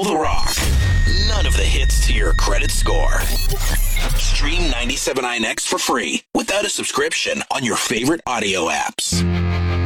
all the rock, none of the hits to your credit score. Stream 97.9X for free without a subscription on your favorite audio apps.